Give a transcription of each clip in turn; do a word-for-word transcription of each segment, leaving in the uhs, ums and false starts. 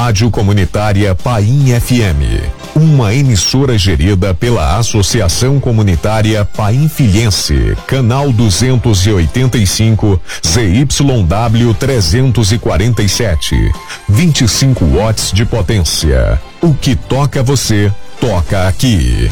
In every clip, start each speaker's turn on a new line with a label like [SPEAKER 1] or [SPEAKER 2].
[SPEAKER 1] Rádio Comunitária Paim F M, uma emissora gerida pela Associação Comunitária Painfilhense, canal duzentos e oitenta e cinco, Z Y W trezentos e quarenta e sete, vinte e cinco watts de potência. O que toca você, toca aqui.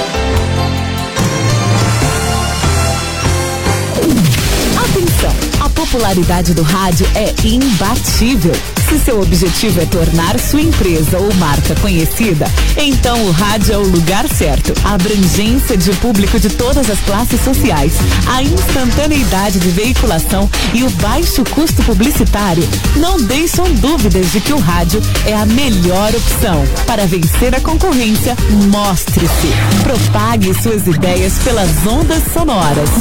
[SPEAKER 2] Atenção, a popularidade do rádio é imbatível. Se seu objetivo é tornar sua empresa ou marca conhecida, então o rádio é o lugar certo. A abrangência de público de todas as classes sociais, a instantaneidade de veiculação e o baixo custo publicitário não deixam dúvidas de que o rádio é a melhor opção. Para vencer a concorrência, mostre-se. Propague suas ideias pelas ondas sonoras.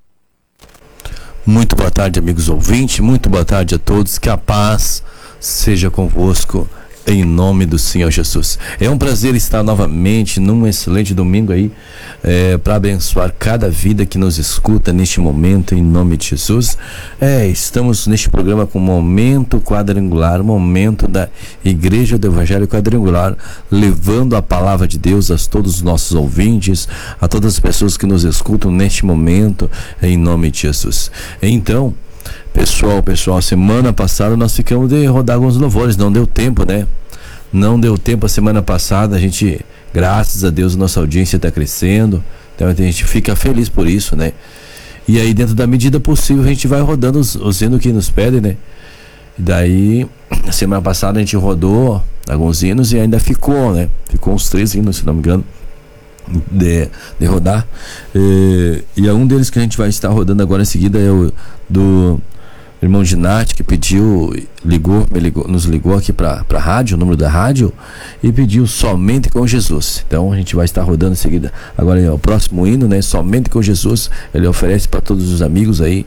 [SPEAKER 3] Muito boa tarde, amigos ouvintes, muito boa tarde a todos, que a paz seja convosco em nome do Senhor Jesus. É um prazer estar novamente num excelente domingo aí, é, para abençoar cada vida que nos escuta neste momento em nome de Jesus. É, estamos neste programa com o Momento Quadrangular, momento da Igreja do Evangelho Quadrangular, levando a palavra de Deus a todos os nossos ouvintes, a todas as pessoas que nos escutam neste momento em nome de Jesus. Então, Pessoal, pessoal, semana passada nós ficamos de rodar alguns louvores, não deu tempo, né? Não deu tempo a semana passada, a gente, graças a Deus, nossa audiência está crescendo, então a gente fica feliz por isso, né? E aí, dentro da medida possível, a gente vai rodando os, os hinos que nos pedem, né? E daí, semana passada a gente rodou alguns hinos e ainda ficou, né? Ficou uns três hinos, se não me engano, de, de rodar. E, e um deles que a gente vai estar rodando agora em seguida é o do irmão Ginati, que pediu, ligou, me ligou, nos ligou aqui para a rádio, o número da rádio, e pediu Somente com Jesus. Então a gente vai estar rodando em seguida. Agora é o próximo hino, né? Somente com Jesus. Ele oferece para todos os amigos aí,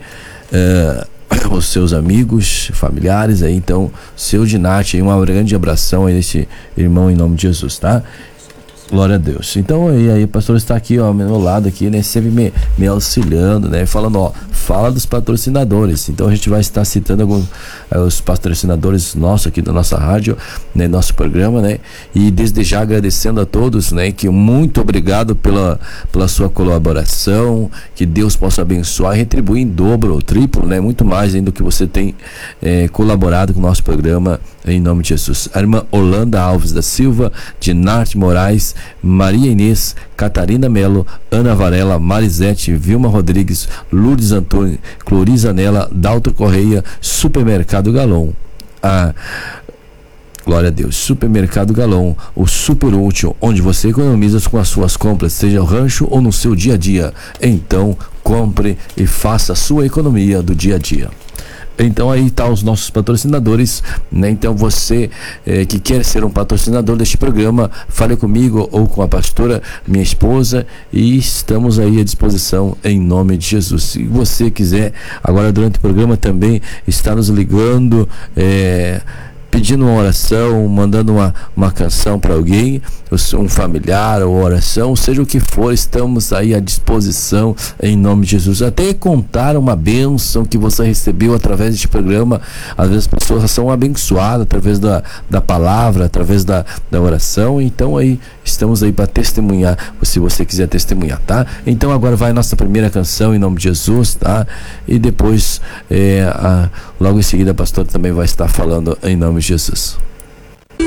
[SPEAKER 3] uh, os seus amigos, familiares aí. Então, seu Ginati, um grande abração a esse irmão em nome de Jesus, tá? Glória a Deus. Então, e aí, o pastor está aqui, ó, ao meu lado aqui, né, sempre me, me auxiliando, né, falando, ó, fala dos patrocinadores. Então, a gente vai estar citando alguns, eh, os patrocinadores nossos aqui da nossa rádio, né, nosso programa, né, e desde já agradecendo a todos, né, que muito obrigado pela, pela sua colaboração, que Deus possa abençoar e retribuir em dobro ou triplo, né, muito mais ainda do que você tem eh, colaborado com o nosso programa, em nome de Jesus. A irmã Holanda Alves da Silva, Dinarte Moraes, Maria Inês, Catarina Melo, Ana Varela, Marisete, Vilma Rodrigues, Lourdes Antônio, Cloriza Nela, Dalto Correia, Supermercado Galon. Ah, glória a Deus. Supermercado Galon, o super útil, onde você economiza com as suas compras, seja no rancho ou no seu dia a dia. Então, compre e faça a sua economia do dia a dia. Então aí tá os nossos patrocinadores, né? Então você eh, que quer ser um patrocinador deste programa, fale comigo ou com a pastora, minha esposa, e estamos aí à disposição em nome de Jesus. Se você quiser, agora durante o programa também está nos ligando, eh, pedindo uma oração, mandando uma, uma canção para alguém, um familiar ou oração, seja o que for, estamos aí à disposição em nome de Jesus. Até contar uma bênção que você recebeu através deste programa. Às vezes as pessoas são abençoadas através da, da palavra, através da, da oração. Então aí estamos aí para testemunhar, se você quiser testemunhar, tá? Então agora vai a nossa primeira canção em nome de Jesus, tá? E depois é, a, logo em seguida a pastora também vai estar falando em nome de Jesus.